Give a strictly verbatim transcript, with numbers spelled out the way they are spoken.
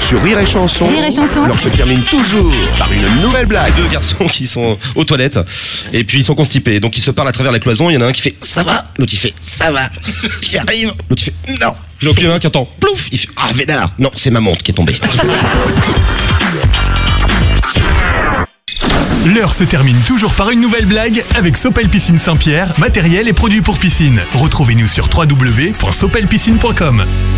Sur Rire et Chanson, Rire et Chanson. l'heure se termine toujours par une nouvelle blague. Deux garçons qui sont aux toilettes et puis ils sont constipés. Donc ils se parlent à travers la cloison. Il y en a un qui fait ça va, l'autre il fait ça va. J'y arrive. L'autre il fait non. Puis donc il y en a un qui entend plouf. Il fait ah vénard. Non, c'est ma montre qui est tombée. L'heure se termine toujours par une nouvelle blague avec Sopel Piscine Saint-Pierre, matériel et produits pour piscine. Retrouvez-nous sur w w w point sopel piscine point com.